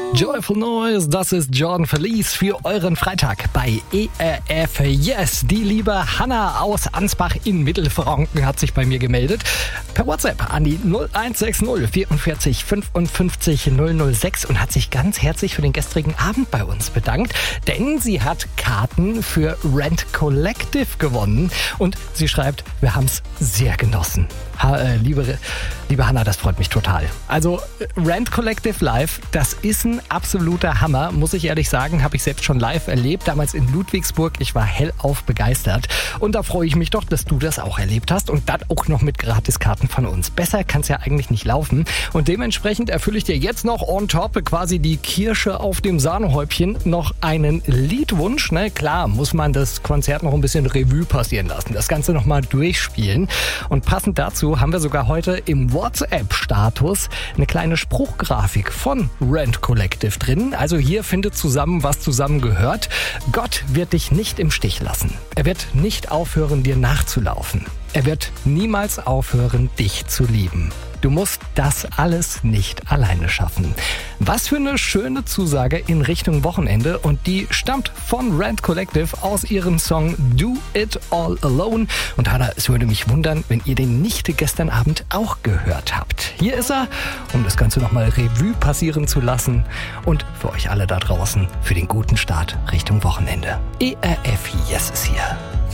Joyful Noise, das ist Jordan Felice für euren Freitag bei ERF Yes. Die liebe Hanna aus Ansbach in Mittelfranken hat sich bei mir gemeldet. Per WhatsApp an die 0160 44 55 006 und hat sich ganz herzlich für den gestrigen Abend bei uns bedankt, denn sie hat Karten für Rent Collective gewonnen und sie schreibt, wir haben es sehr genossen. Liebe Hanna, das freut mich total. Also Rent Collective live, das ist ein absoluter Hammer, muss ich ehrlich sagen, habe ich selbst schon live erlebt, damals in Ludwigsburg. Ich war hellauf begeistert und da freue ich mich doch, dass du das auch erlebt hast und dann auch noch mit Gratiskarten von uns. Besser kann es ja eigentlich nicht laufen und dementsprechend erfülle ich dir jetzt noch on top quasi die Kirsche auf dem Sahnehäubchen noch einen Liedwunsch. Ne? Klar, muss man das Konzert noch ein bisschen Revue passieren lassen, das Ganze nochmal durchspielen und passend dazu haben wir sogar heute im WhatsApp-Status eine kleine Spruchgrafik von Rent Collective drin. Also hier findet zusammen, was zusammen gehört. Gott wird dich nicht im Stich lassen. Er wird nicht aufhören, dir nachzulaufen. Er wird niemals aufhören, dich zu lieben. Du musst das alles nicht alleine schaffen. Was für eine schöne Zusage in Richtung Wochenende und die stammt von Rent Collective aus ihrem Song Do It All Alone. Und Hanna, es würde mich wundern, wenn ihr den nicht gestern Abend auch gehört habt. Hier ist er, um das Ganze nochmal Revue passieren zu lassen und für euch alle da draußen für den guten Start Richtung Wochenende. ERF Yes ist hier.